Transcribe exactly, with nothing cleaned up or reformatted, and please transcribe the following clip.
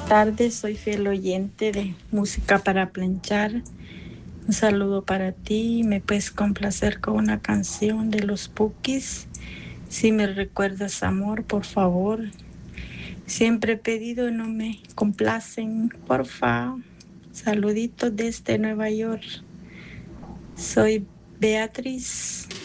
tardes, soy fiel oyente de Música para Planchar. Un saludo para ti. ¿Me puedes complacer con una canción de los Pukis? Si me recuerdas, amor, por favor. Siempre he pedido y no me complacen, porfa. Saluditos desde Nueva York. Soy Beatriz.